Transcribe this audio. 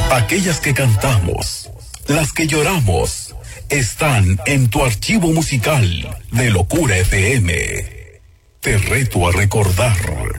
Aquellas que cantamos, las que lloramos, están en tu archivo musical de Locura FM. Te reto a recordar.